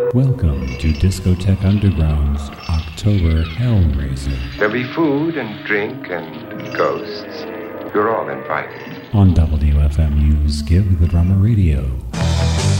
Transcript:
Welcome to Discotheque Underground's October Hellraiser. There'll be food and drink and ghosts. You're all invited. On WFMU's Give the Drummer Radio.